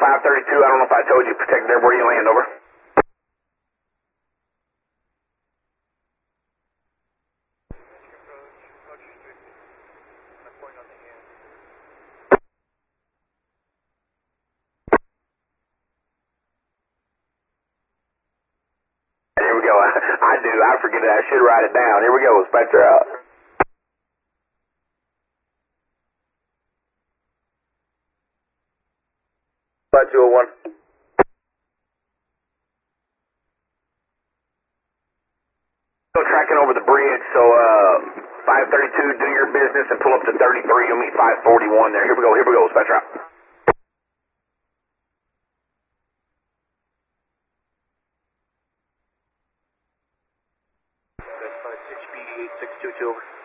532, I don't know if I told you, protect there where you land, over. Here we go. I do. I forget it. I should write it down. Here we go. Spectre out. Flight 201. Go tracking over the bridge, so 532, do your business and pull up to 33. You'll meet 541 there. Here we go. Here we go. Spectre out. That's 6B8622 over.